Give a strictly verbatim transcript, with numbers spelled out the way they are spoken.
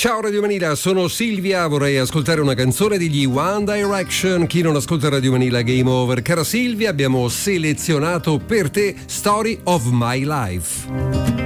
Ciao Radio Manila, sono Silvia, vorrei ascoltare una canzone degli One Direction. Chi non ascolta Radio Manila, game over. Cara Silvia, abbiamo selezionato per te Story of My Life.